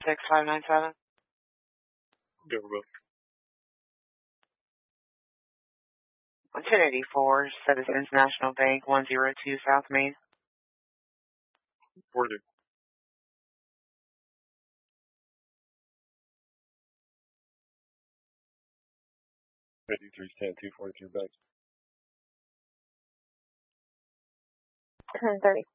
16597. Go for both. 1084, Citizens National Bank, 102 South Main. 40. $53 stand 243 back. 1030.